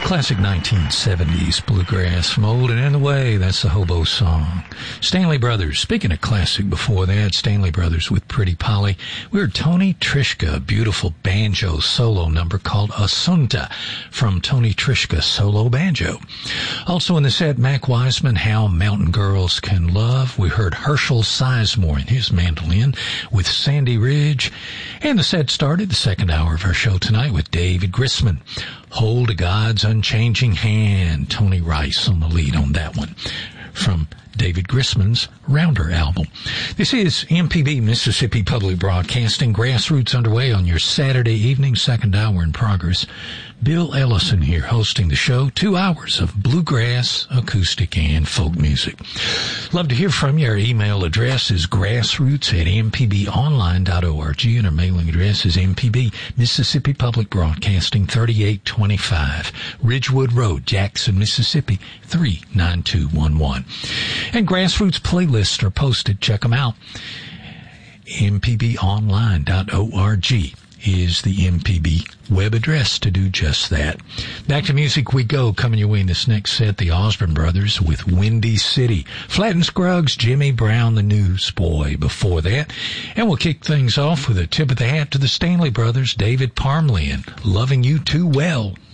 Classic 1970s bluegrass, Molding in the Way. That's the Hobo Song. Stanley Brothers. Speaking of classic before that, Stanley Brothers with Pretty Polly. We heard Tony Trischka, a beautiful banjo solo number called Assunta from Tony Trischka Solo Banjo. Also in the set, Mac Wiseman, How Mountain Girls Can Love. We heard Herschel Sizemore and his mandolin with Sandy Ridge. And the set started the second hour of our show tonight with David Grisman. Hold to God's Unchanging Hand. Tony Rice on the lead on that one from David Grisman's Rounder album. This is MPB Mississippi Public Broadcasting. Grassroots underway on your Saturday evening, second hour in progress. Bill Ellison here hosting the show. 2 hours of bluegrass, acoustic, and folk music. Love to hear from you. Our email address is grassroots@mpbonline.org, and our mailing address is MPB Mississippi Public Broadcasting, 3825 Ridgewood Road, Jackson, Mississippi 39211. And Grassroots playlists are posted. Check them out. mpbonline.org is the MPB web address to do just that. Back to music we go. Coming your way in this next set, the Osborne Brothers with Windy City. Flatt and Scruggs, Jimmy Brown, the Newsboy before that. And we'll kick things off with a tip of the hat to the Stanley Brothers, David Parmley, and Loving You Too Well.